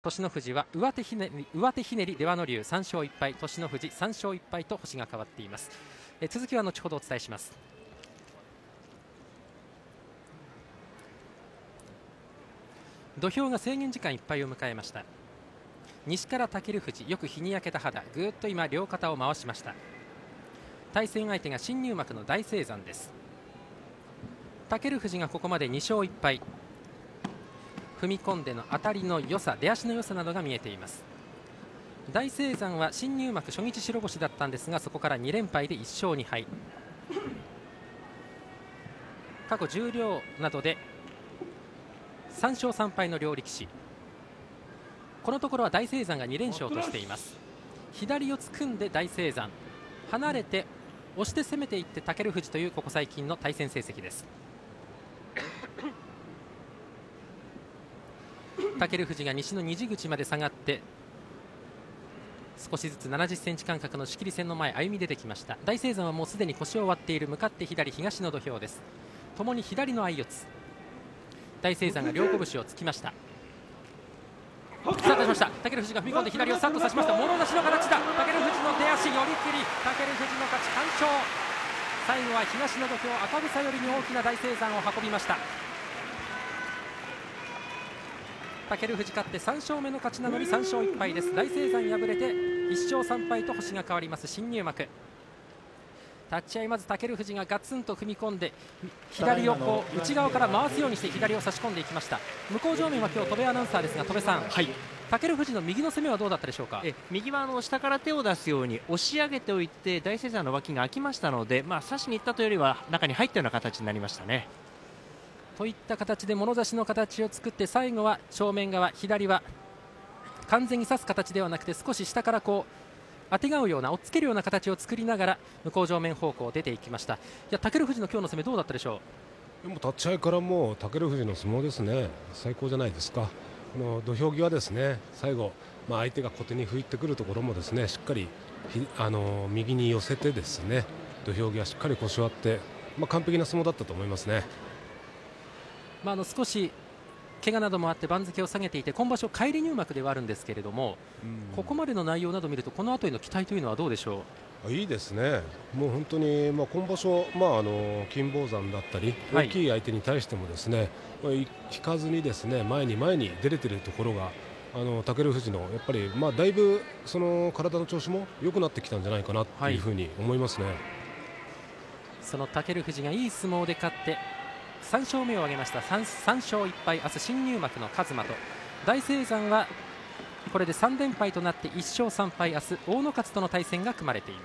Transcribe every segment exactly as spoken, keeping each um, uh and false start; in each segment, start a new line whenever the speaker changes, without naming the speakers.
栃ノ富士は上手ひねり、上手ひねり出羽ノ龍さん勝いっぱい、栃ノ富士さん勝いっぱいと星が変わっています。え続きは後ほどお伝えします。土俵が制限時間いっぱいを迎えました。西から武富士、よく日に焼けた肌、ぐーっと今両肩を回しました。対戦相手が新入幕の大青山です。武富士がここまでに勝いっぱい、踏み込んでの当たりの良さ、出足の良さなどが見えています。大青山は新入幕初日白星だったんですが、そこからに連敗でいっ勝に敗、過去十両などでさん勝さん敗の両力士。このところは大青山がに連勝としています。左四つ組んで大青山、離れて押して攻めていって武富士というここ最近の対戦成績です。武富士が西の二時口まで下がって少しずつななじゅっセンチ間隔の仕切り線の前歩み出てきました。大青山はもうすでに腰を割っている。向かって左、東の土俵です。ともに左の相四つ。大青山が両拳をつきました。スタートしました。武富士が踏み込んで左をスタートさせました。もろ差しの形だ。武富士の出足寄り切り、武富士の勝ち、完勝。最後は東の土俵赤房よりに大きな大青山を運びました。武富士勝ってさん勝目の勝ちなのにさん勝いっぱいです。大青山敗れていっ勝さん敗と星が変わります。新入幕立ち合い、まず武富士がガツンと踏み込んで左をこう内側から回すようにして左を差し込んでいきました。向正面は今日戸部アナウンサーですが、戸部さん、はい、武富士の右の攻めはどうだったでしょうか。
え右はあの下から手を出すように押し上げておいて大青山の脇が空きましたので、まあ、差しに行ったというよりは中に入ったような形になりましたね。
といった形で物差しの形を作って、最後は正面側左は完全に差す形ではなくて少し下からこうあてがうような、追っつけるような形を作りながら向正面方向を出ていきました。いや武富士の今日の攻めどうだったでしょ
う。でも立ち合いからもう武富士の相撲ですね。最高じゃないですか。この土俵際ですね、最後、まあ、相手が小手に拭いてくるところもですね、しっかりあの右に寄せてですね、土俵際しっかり腰を割って、まあ、完璧な相撲だったと思いますね。
まあ、あの少し怪我などもあって番付を下げていて、今場所返り入幕ではあるんですけれども、ここまでの内容などを見るとこの後への期待というのはどうでしょ
う。いいですね。もう本当に、まあ、今場所、まあ、あの金峰山だったり大きい相手に対してもですね、はい、引かずにですね前に前に出れているところがあの武富士のやっぱり、まあ、だいぶその体の調子も良くなってきたんじゃないかなというふうに思いますね。はい、
その武富士がいい相撲で勝ってさん勝目を挙げました。 3, さん勝いっぱい、明日新入幕の一馬と大青山はこれでさん連敗となっていっ勝さん敗、明日大野勝との対戦が組まれています。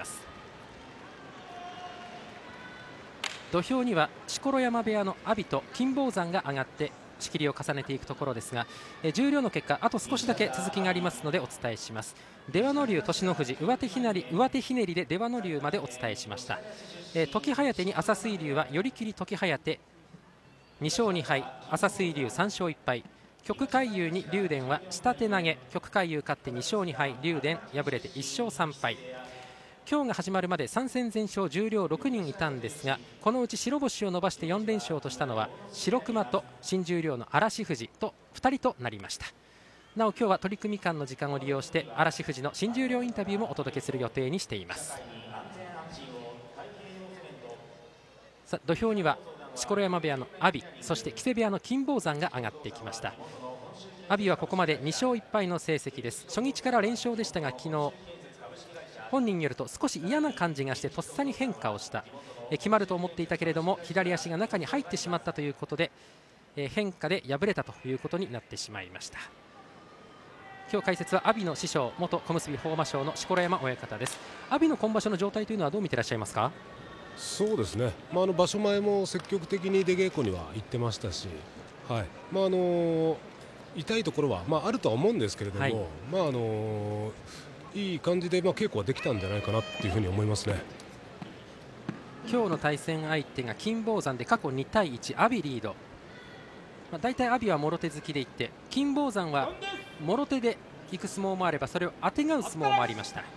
土俵には錣山部屋の阿炎と金峰山が上がって仕切りを重ねていくところですが、え十両の結果あと少しだけ続きがありますのでお伝えします。出羽ノ龍、栃ノ富士、上手ひねり、上手ひねりで出羽ノ龍までお伝えしました。え時疾に朝水龍は寄り切り時疾に勝に敗、朝水龍さん勝いっ敗、旭海遊に竜電は下手投げ、旭海遊勝ってに勝に敗、竜電敗れていっ勝さん敗。今日が始まるまでさん戦全勝十両ろくにんいたんですが、このうち白星を伸ばしてよん連勝としたのは白熊と新十両の嵐富士とふたりとなりました。なお今日は取組間の時間を利用して嵐富士の新十両インタビューもお届けする予定にしています。さ土俵には錣山部屋の阿炎、そして木瀬部屋の金峰山が上がってきました。阿炎はここまでに勝いっ敗の成績です。初日から連勝でしたが、昨日本人によると少し嫌な感じがしてとっさに変化をした、え決まると思っていたけれども左足が中に入ってしまったということで、え変化で敗れたということになってしまいました。今日解説は阿炎の師匠、元小結豊真将の錣山親方です。阿炎の今場所の状態というのはどう見てらっしゃいますか。
そうですね、まあ、あの場所前も積極的に出稽古には行ってましたし、はい、まああの痛いところは、まあ、あるとは思うんですけれども、はい、まああのいい感じで、まあ、稽古はできたんじゃないかなというふうに思いますね。
今日の対戦相手が金峰山で過去に対いち、阿炎リード、まあ、大体阿炎はもろ手突きでいって、金峰山はもろ手で行く相撲もあればそれをあてがう相撲もありました。